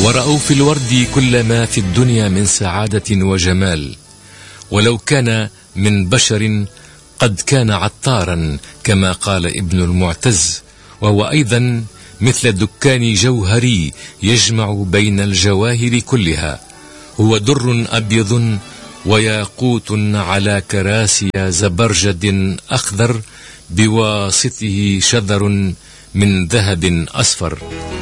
ورأوا في الورد كل ما في الدنيا من سعادة وجمال، ولو كان من بشر قد كان عطارا كما قال ابن المعتز، وهو أيضا مثل دكان جوهري يجمع بين الجواهر كلها، هو در أبيض وياقوت على كراسي زبرجد أخضر بواسطه شذر من ذهب أصفر.